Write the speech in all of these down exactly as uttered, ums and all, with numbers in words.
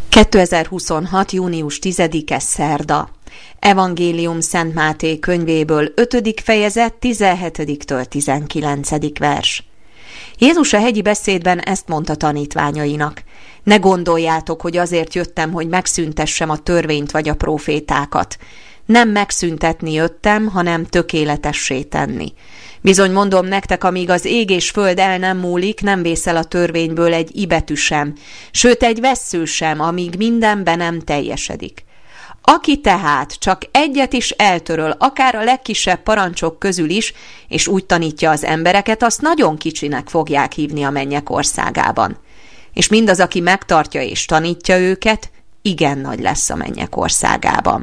kétezer-huszonhat. június tizedike szerda. Evangélium Szent Máté könyvéből ötödik fejezet tizenhetediktől tizenkilencedik vers. Jézus a hegyi beszédben ezt mondta tanítványainak: ne gondoljátok, hogy azért jöttem, hogy megszüntessem a törvényt vagy a prófétákat. Nem megszüntetni jöttem, hanem tökéletessé tenni. Bizony mondom nektek, amíg az ég és föld el nem múlik, nem vészel a törvényből egy ibetű sem, sőt egy vessző sem, amíg minden be nem teljesedik. Aki tehát csak egyet is eltöröl, akár a legkisebb parancsok közül is, és úgy tanítja az embereket, azt nagyon kicsinek fogják hívni a mennyek országában. És mindaz, aki megtartja és tanítja őket, igen nagy lesz a mennyek országában.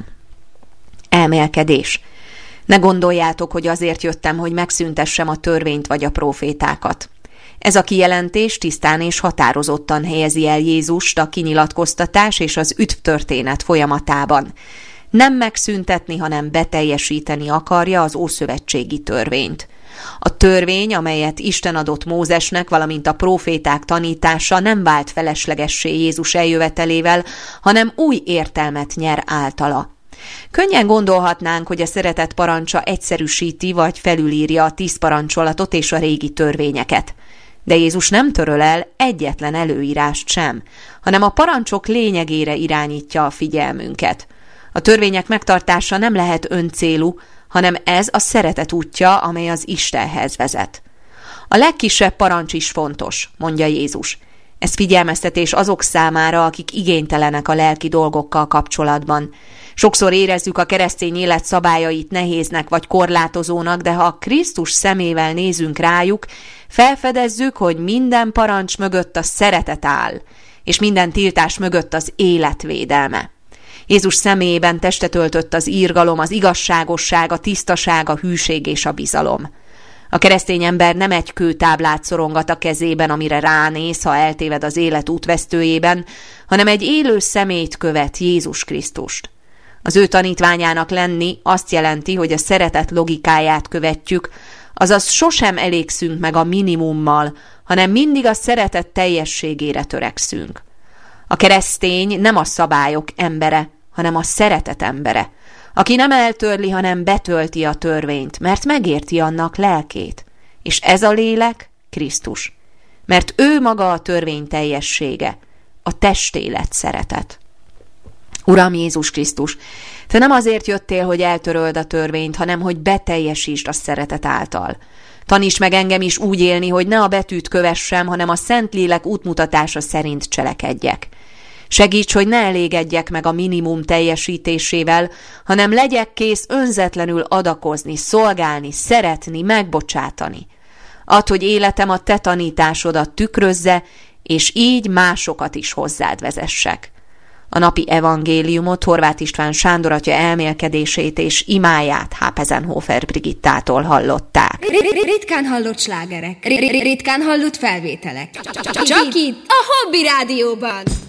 Elmélkedés. Ne gondoljátok, hogy azért jöttem, hogy megszüntessem a törvényt vagy a prófétákat. Ez a kijelentés tisztán és határozottan helyezi el Jézust a kinyilatkoztatás és az üdvtörténet folyamatában. Nem megszüntetni, hanem beteljesíteni akarja az ószövetségi törvényt. A törvény, amelyet Isten adott Mózesnek, valamint a próféták tanítása nem vált feleslegessé Jézus eljövetelével, hanem új értelmet nyer általa. Könnyen gondolhatnánk, hogy a szeretet parancsa egyszerűsíti vagy felülírja a tíz parancsolatot és a régi törvényeket. De Jézus nem töröl el egyetlen előírást sem, hanem a parancsok lényegére irányítja a figyelmünket. A törvények megtartása nem lehet öncélú, hanem ez a szeretet útja, amely az Istenhez vezet. A legkisebb parancs is fontos, mondja Jézus. Ez figyelmeztetés azok számára, akik igénytelenek a lelki dolgokkal kapcsolatban. Sokszor érezzük a keresztény élet szabályait nehéznek vagy korlátozónak, de ha Krisztus szemével nézünk rájuk, felfedezzük, hogy minden parancs mögött a szeretet áll, és minden tiltás mögött az élet védelme. Jézus személyében testet öltött az irgalom, az igazságosság, a tisztaság, a hűség és a bizalom. A keresztény ember nem egy kőtáblát szorongat a kezében, amire ránéz, ha eltéved az élet útvesztőjében, hanem egy élő személyt követ, Jézus Krisztust. Az ő tanítványának lenni azt jelenti, hogy a szeretet logikáját követjük, azaz sosem elégszünk meg a minimummal, hanem mindig a szeretet teljességére törekszünk. A keresztény nem a szabályok embere, hanem a szeretet embere, aki nem eltörli, hanem betölti a törvényt, mert megérti annak lelkét. És ez a lélek Krisztus, mert ő maga a törvény teljessége, a testélet szeretet. Uram Jézus Krisztus, te nem azért jöttél, hogy eltöröld a törvényt, hanem hogy beteljesítsd a szeretet által. Taníts meg engem is úgy élni, hogy ne a betűt kövessem, hanem a Szentlélek útmutatása szerint cselekedjek. Segíts, hogy ne elégedjek meg a minimum teljesítésével, hanem legyek kész önzetlenül adakozni, szolgálni, szeretni, megbocsátani. Add, hogy életem a te tanításodat tükrözze, és így másokat is hozzád vezessek. A napi evangéliumot Horváth István Sándor atya elmélkedését és imáját Hápezenhofer Brigittától hallották. Ritkán hallott slágerek, ritkán hallott felvételek. Csak itt, a Hobby Rádióban!